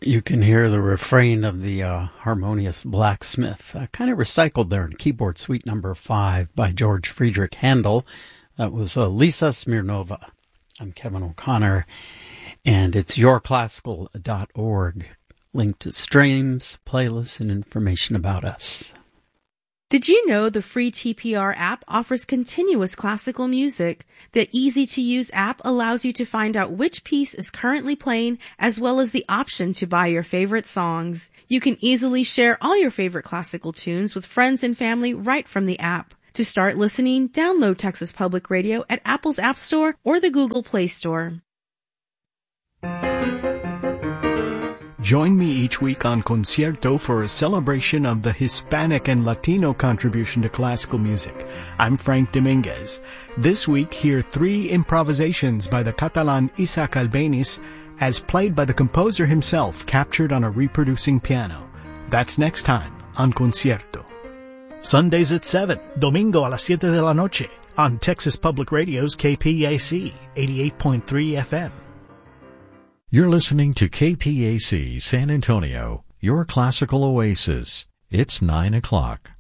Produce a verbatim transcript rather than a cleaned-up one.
You can hear the refrain of the uh, harmonious blacksmith, uh, kind of recycled there in Keyboard Suite number five by George Friedrich Handel. That was uh, Lisa Smirnova. I'm Kevin O'Connor, and it's your classical dot org, linked to streams, playlists, and information about us. Did you know the free T P R app offers continuous classical music? The easy-to-use app allows you to find out which piece is currently playing, as well as the option to buy your favorite songs. You can easily share all your favorite classical tunes with friends and family right from the app. To start listening, download Texas Public Radio at Apple's App Store or the Google Play Store. Join me each week on Concierto for a celebration of the Hispanic and Latino contribution to classical music. I'm Frank Dominguez. This week, hear three improvisations by the Catalan Isaac Albéniz as played by the composer himself, captured on a reproducing piano. That's next time on Concierto. Sundays at seven, Domingo a las siete de la noche on Texas Public Radio's K P A C eighty-eight point three F M. You're listening to K P A C San Antonio, your classical oasis. It's nine o'clock.